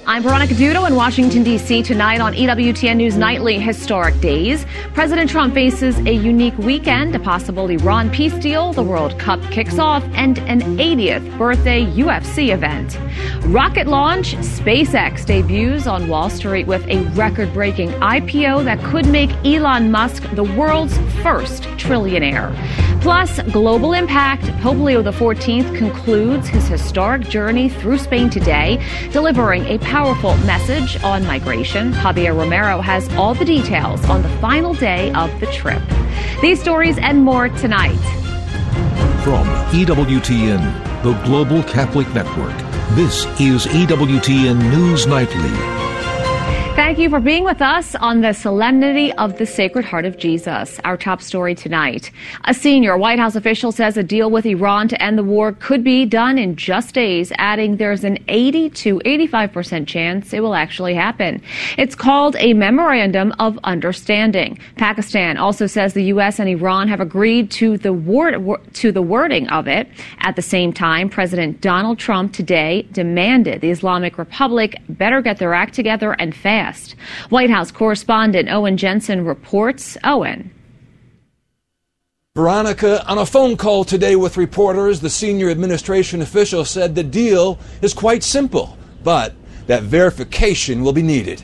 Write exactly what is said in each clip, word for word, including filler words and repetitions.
I'm Veronica Dudo in Washington, D C Tonight on E W T N News Nightly, historic days. President Trump faces a unique weekend, a possible Iran peace deal, the World Cup kicks off, and an eightieth birthday U F C event. Rocket launch, SpaceX debuts on Wall Street with a record-breaking I P O that could make Elon Musk the world's first trillionaire. Plus, global impact. Pope Leo the fourteenth concludes his historic journey through Spain today, delivering a powerful message on migration. Javier Romero has all the details on the final day of the trip. These stories and more tonight. From E W T N, the Global Catholic Network, this is E W T N News Nightly. Thank you for being with us on the Solemnity of the Sacred Heart of Jesus. Our top story tonight. A senior White House official says a deal with Iran to end the war could be done in just days, adding there's an eighty to eighty-five percent chance it will actually happen. It's called a Memorandum of Understanding. Pakistan also says the U S and Iran have agreed to the word, to the wording of it. At the same time, President Donald Trump today demanded the Islamic Republic better get their act together and fast. White House correspondent Owen Jensen reports. Owen. Veronica, on a phone call today with reporters, the senior administration official said the deal is quite simple, but that verification will be needed.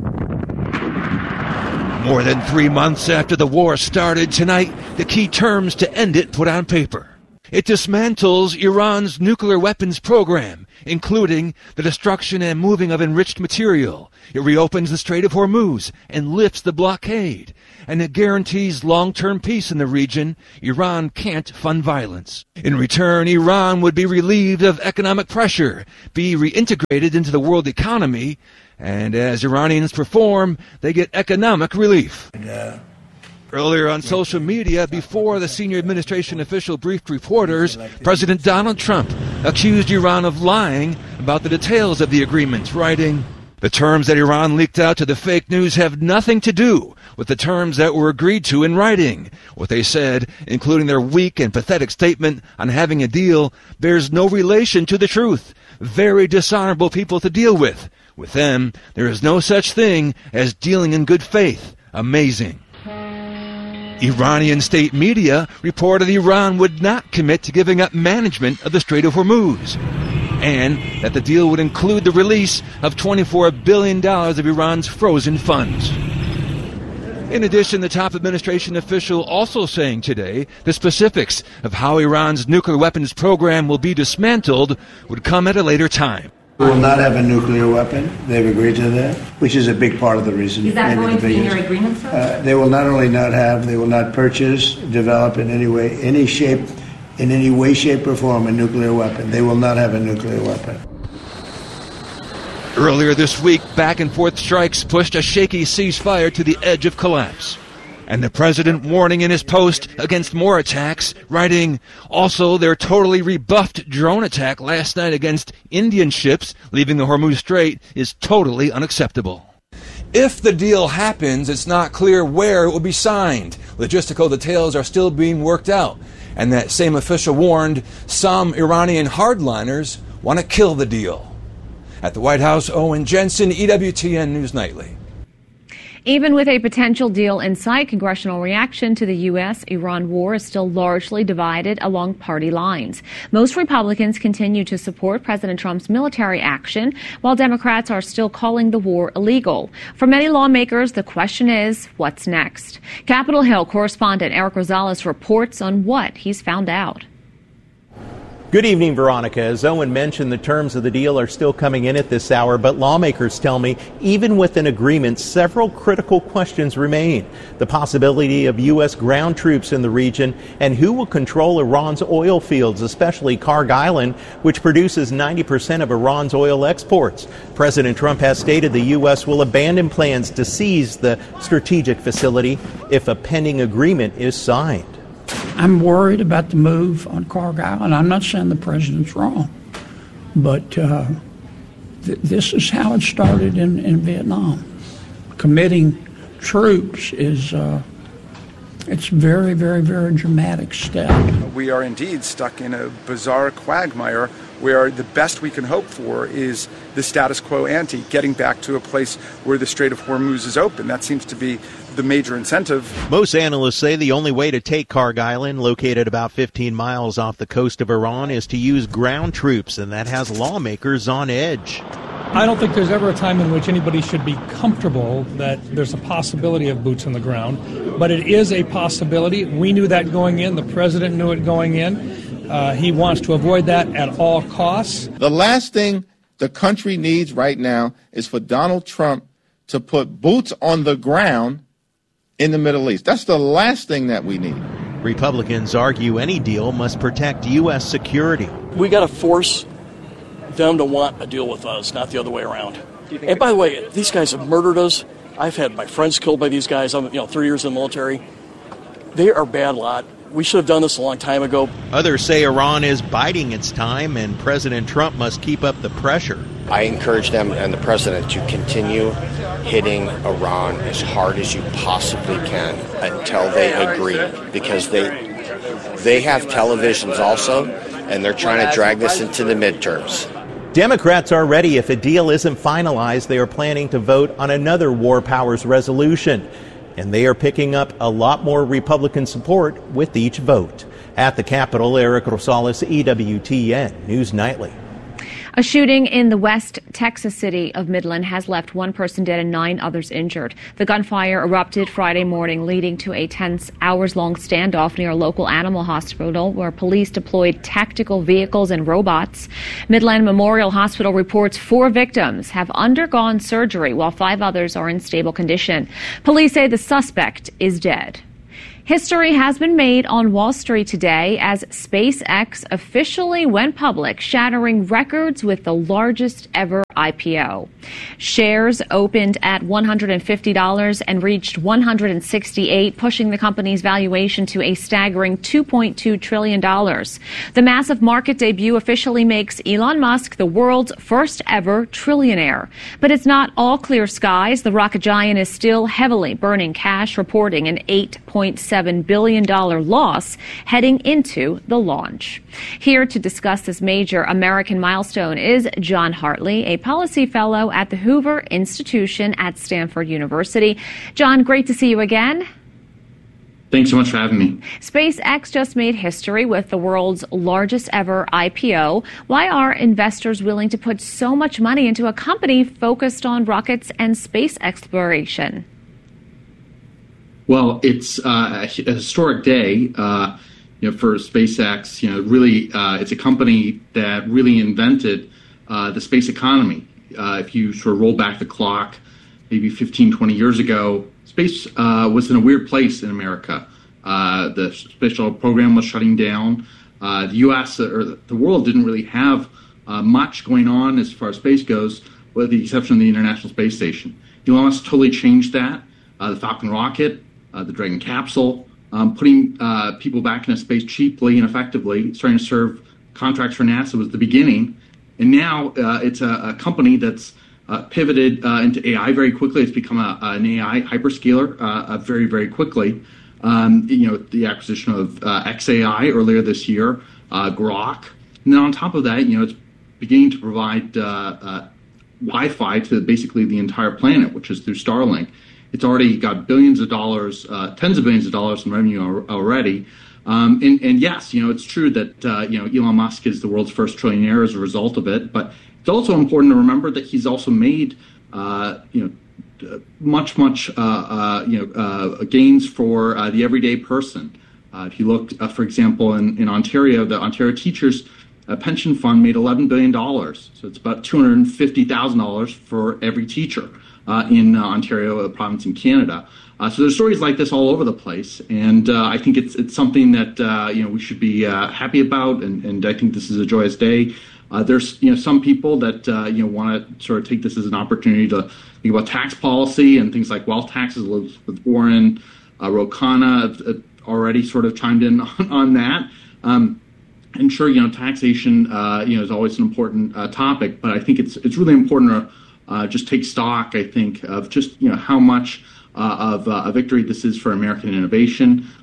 More than three months after the war started tonight, the key terms to end it put on paper. It dismantles Iran's nuclear weapons program, including the destruction and moving of enriched material. It reopens the Strait of Hormuz and lifts the blockade. And it guarantees long-term peace in the region. Iran can't fund violence. In return, Iran would be relieved of economic pressure, be reintegrated into the world economy, and as Iranians perform, they get economic relief. Yeah. Earlier on social media, before the senior administration official briefed reporters, President Donald Trump accused Iran of lying about the details of the agreement, writing, "The terms that Iran leaked out to the fake news have nothing to do with the terms that were agreed to in writing. What they said, including their weak and pathetic statement on having a deal, bears no relation to the truth. Very dishonorable people to deal with. With them, there is no such thing as dealing in good faith. Amazing." Iranian state media reported Iran would not commit to giving up management of the Strait of Hormuz, and that the deal would include the release of twenty-four billion dollars of Iran's frozen funds. In addition, the top administration official also saying today the specifics of how Iran's nuclear weapons program will be dismantled would come at a later time. We will not have a nuclear weapon. They've agreed to that, which is a big part of the reason. Is that going to be in your agreement, sir? Uh, they will not only not have, they will not purchase, develop in any way, any shape, in any way, shape, or form a nuclear weapon. They will not have a nuclear weapon. Earlier this week, back-and-forth strikes pushed a shaky ceasefire to the edge of collapse. And the president warning in his post against more attacks, writing, also their totally rebuffed drone attack last night against Indian ships leaving the Hormuz Strait is totally unacceptable. If the deal happens, it's not clear where it will be signed. Logistical details are still being worked out. And that same official warned some Iranian hardliners want to kill the deal. At the White House, Owen Jensen, E W T N News Nightly. Even with a potential deal in sight, congressional reaction to the U S Iran war is still largely divided along party lines. Most Republicans continue to support President Trump's military action, while Democrats are still calling the war illegal. For many lawmakers, the question is, what's next? Capitol Hill correspondent Eric Rosales reports on what he's found out. Good evening, Veronica. As Owen mentioned, the terms of the deal are still coming in at this hour, but lawmakers tell me even with an agreement, several critical questions remain. The possibility of U S ground troops in the region and who will control Iran's oil fields, especially Karg Island, which produces ninety percent of Iran's oil exports. President Trump has stated the U S will abandon plans to seize the strategic facility if a pending agreement is signed. I'm worried about the move on Karg Island. I'm not saying the president's wrong, but uh, th- this is how it started in, in Vietnam. Committing troops is uh, it's very, very, very dramatic step. We are indeed stuck in a bizarre quagmire where the best we can hope for is the status quo ante, getting back to a place where the Strait of Hormuz is open. That seems to be the major incentive. Most analysts say the only way to take Karg Island, located about fifteen miles off the coast of Iran, is to use ground troops, and that has lawmakers on edge. I don't think there's ever a time in which anybody should be comfortable that there's a possibility of boots on the ground, but it is a possibility. We knew that going in. The president knew it going in. Uh, he wants to avoid that at all costs. The last thing the country needs right now is for Donald Trump to put boots on the ground in the Middle East. That's the last thing that we need. Republicans argue any deal must protect U S security. We got to force them to want a deal with us, not the other way around. And by the way, these guys have murdered us. I've had my friends killed by these guys. I'm, you know, three years in the military. They are a bad lot. We should have done this a long time ago. Others say Iran is biding its time and President Trump must keep up the pressure. I encourage them and the president to continue hitting Iran as hard as you possibly can until they agree, because they they have televisions also, and they're trying to drag this into the midterms. Democrats are ready. If a deal isn't finalized, they are planning to vote on another War Powers resolution. And they are picking up a lot more Republican support with each vote. At the Capitol, Eric Rosales, E W T N News Nightly. A shooting in the West Texas city of Midland has left one person dead and nine others injured. The gunfire erupted Friday morning, leading to a tense hours-long standoff near a local animal hospital where police deployed tactical vehicles and robots. Midland Memorial Hospital reports four victims have undergone surgery while five others are in stable condition. Police say the suspect is dead. History has been made on Wall Street today as SpaceX officially went public, shattering records with the largest ever I P O. Shares opened at one hundred fifty dollars and reached one hundred sixty-eight dollars, pushing the company's valuation to a staggering two point two trillion dollars. The massive market debut officially makes Elon Musk the world's first ever trillionaire. But it's not all clear skies. The rocket giant is still heavily burning cash, reporting an eight point seven billion dollars loss heading into the launch. Here to discuss this major American milestone is John Hartley, a policy fellow at the Hoover Institution at Stanford University. John, great to see you again. Thanks so much for having me. SpaceX just made history with the world's largest ever I P O. Why are investors willing to put so much money into a company focused on rockets and space exploration? Well, it's uh, a historic day, uh, you know, for SpaceX. You know, really, uh, it's a company that really invented uh, the space economy. Uh, if you sort of roll back the clock, maybe fifteen, twenty years ago, space uh, was in a weird place in America. Uh, the space shuttle program was shutting down. Uh, the U S or the world didn't really have uh, much going on as far as space goes, with the exception of the International Space Station. Elon Musk totally changed that. Uh, the Falcon rocket, uh, the Dragon capsule, um, putting uh, people back into space cheaply and effectively, starting to serve contracts for NASA was the beginning. And now uh, it's a, a company that's uh, pivoted uh, into A I very quickly. It's become a, an A I hyperscaler uh, very, very quickly. Um, you know, the acquisition of uh, X A I earlier this year, uh, Grok. And then on top of that, you know, it's beginning to provide uh, uh, Wi-Fi to basically the entire planet, which is through Starlink. It's already got billions of dollars, uh, tens of billions of dollars in revenue al- already. Um, and, and yes, you know, it's true that, uh, you know, Elon Musk is the world's first trillionaire as a result of it. But it's also important to remember that he's also made, uh, you know, much, much, uh, uh, you know, uh, gains for uh, the everyday person. Uh, if you look, uh, for example, in, in Ontario, the Ontario Teachers uh, Pension Fund made eleven billion dollars. So it's about two hundred fifty thousand dollars for every teacher uh, in uh, Ontario, a province in Canada. Uh, so there's stories like this all over the place, and uh, I think it's it's something that uh, you know we should be uh, happy about, and, and I think this is a joyous day. Uh, there's you know some people that uh, you know want to sort of take this as an opportunity to think about tax policy and things like wealth taxes. With Warren, uh, Ro Khanna have already sort of chimed in on, on that. Um, and sure, you know taxation uh, you know is always an important uh, topic, but I think it's it's really important to uh, just take stock. I think of just you know how much. Uh, of uh, a victory this is for American innovation.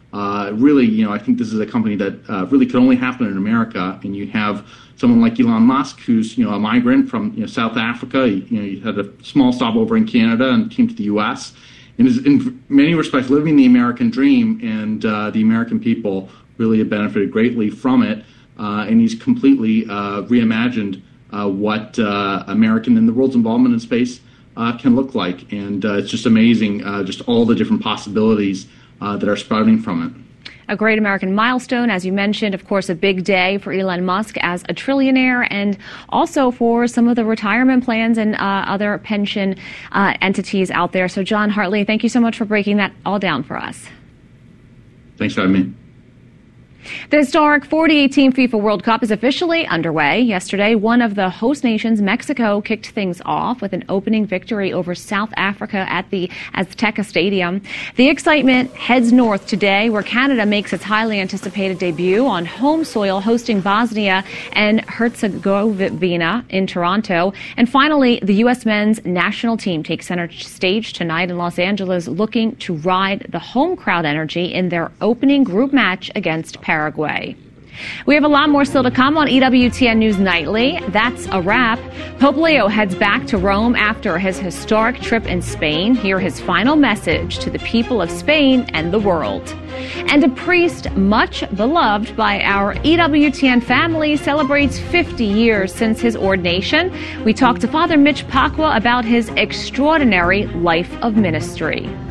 Uh, really, you know, I think this is a company that uh, really could only happen in America. And you have someone like Elon Musk, who's, you know, a migrant from, you know, South Africa. He, you know, he had a small stop over in Canada and came to the U S and is in many respects living the American dream. And uh, the American people really have benefited greatly from it. Uh, and he's completely uh, reimagined uh, what uh, American and the world's involvement in space uh, can look like. And uh, it's just amazing, uh, just all the different possibilities uh, that are sprouting from it. A great American milestone, as you mentioned, of course, a big day for Elon Musk as a trillionaire, and also for some of the retirement plans and uh, other pension uh, entities out there. So, John Hartley, thank you so much for breaking that all down for us. Thanks for having me. The historic forty eighteen FIFA World Cup is officially underway. Yesterday, one of the host nations, Mexico, kicked things off with an opening victory over South Africa at the Azteca Stadium. The excitement heads north today, where Canada makes its highly anticipated debut on home soil, hosting Bosnia and Herzegovina in Toronto. And finally, the U S men's national team takes center stage tonight in Los Angeles, looking to ride the home crowd energy in their opening group match against Paraguay. Paraguay. We have a lot more still to come on E W T N News Nightly. That's a wrap. Pope Leo heads back to Rome after his historic trip in Spain. Hear his final message to the people of Spain and the world. And a priest much beloved by our E W T N family celebrates fifty years since his ordination. We talked to Father Mitch Pacwa about his extraordinary life of ministry.